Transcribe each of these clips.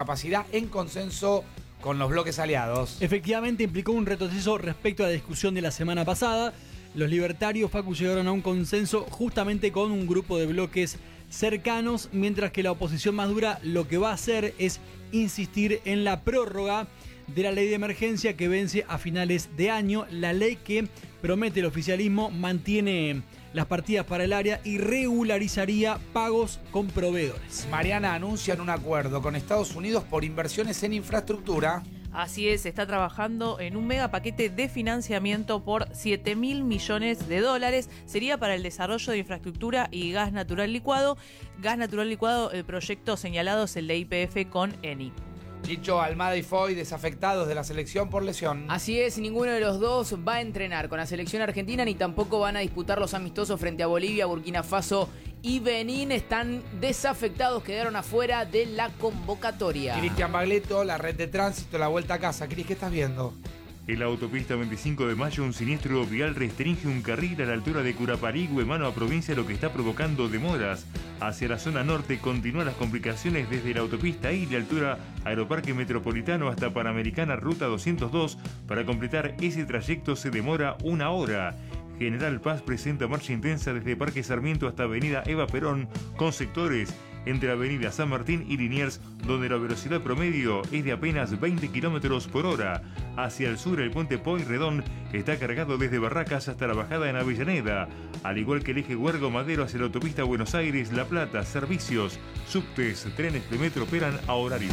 capacidad en consenso con los bloques aliados. Efectivamente implicó un retroceso respecto a la discusión de la semana pasada. Los libertarios, Facu, llegaron a un consenso justamente con un grupo de bloques cercanos, mientras que la oposición más dura lo que va a hacer es insistir en la prórroga de la ley de emergencia que vence a finales de año. La ley que promete el oficialismo mantiene las partidas para el área y regularizaría pagos con proveedores. Mariana, anuncian un acuerdo con Estados Unidos por inversiones en infraestructura. Así es, está trabajando en un mega paquete de financiamiento por $7.000 millones. Sería para el desarrollo de infraestructura y gas natural licuado. Gas natural licuado, el proyecto señalado es el de YPF con Eni. Chicho, Almada y Foy desafectados de la selección por lesión. Así es, ninguno de los dos va a entrenar con la selección argentina ni tampoco van a disputar los amistosos frente a Bolivia, Burkina Faso y Benín. Están desafectados, quedaron afuera de la convocatoria. Cristian Bagleto, la red de tránsito, la vuelta a casa. Cris, ¿qué estás viendo? En la autopista 25 de Mayo, un siniestro vial restringe un carril a la altura de Curaparigüe, mano a provincia, lo que está provocando demoras. Hacia la zona norte continúan las complicaciones desde la autopista I de altura Aeroparque Metropolitano hasta Panamericana Ruta 202. Para completar ese trayecto se demora 1 hora. General Paz presenta marcha intensa desde Parque Sarmiento hasta Avenida Eva Perón, con sectores entre Avenida San Martín y Liniers, donde la velocidad promedio es de apenas 20 km por hora. Hacia el sur, el puente Pueyrredón está cargado desde Barracas hasta la bajada en Avellaneda, al igual que el eje Huergo Madero hacia la autopista Buenos Aires-La Plata. Servicios, subtes, trenes de metro operan a horario.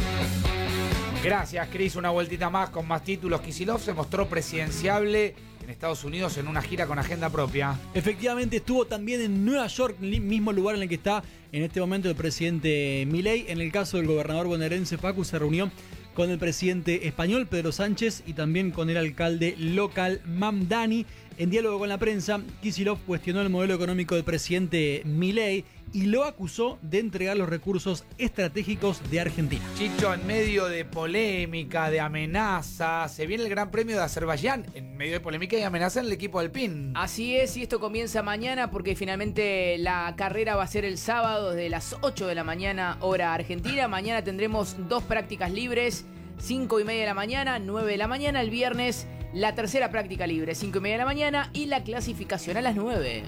Gracias, Cris. Una vueltita más con más títulos. Kicillof se mostró presidenciable en Estados Unidos en una gira con agenda propia. Efectivamente estuvo también en Nueva York, mismo lugar en el que está en este momento el presidente Milei. En el caso del gobernador bonaerense, Facu, se reunió con el presidente español Pedro Sánchez y también con el alcalde local Mamdani. En diálogo con la prensa, Kicillof cuestionó el modelo económico del presidente Milei y lo acusó de entregar los recursos estratégicos de Argentina. Chicho, en medio de polémica, de amenaza, se viene el Gran Premio de Azerbaiyán, en medio de polémica y amenaza en el equipo alpín. Así es, y esto comienza mañana porque finalmente la carrera va a ser el sábado desde las 8 de la mañana, hora argentina. Mañana tendremos 2 prácticas libres, 5:30 de la mañana, 9 de la mañana. El viernes la tercera práctica libre, 5:30 de la mañana, y la clasificación a las 9.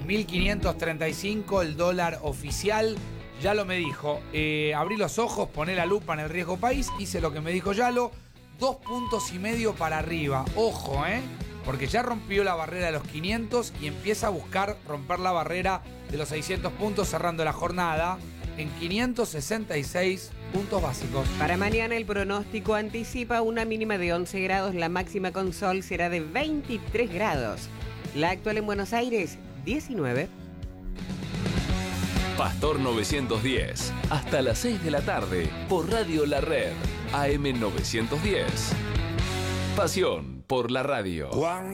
1.535 el dólar oficial. Yalo me dijo, abrí los ojos, poné la lupa en el riesgo país, hice lo que me dijo Yalo, 2,5 puntos para arriba. Ojo, porque ya rompió la barrera de los 500 y empieza a buscar romper la barrera de los 600 puntos, cerrando la jornada en 566 puntos básicos. Para mañana el pronóstico anticipa una mínima de 11 grados, la máxima con sol será de 23 grados. La actual en Buenos Aires, 19. Pastor 910, hasta las 6 de la tarde, por Radio La Red, AM 910. Pasión por la radio.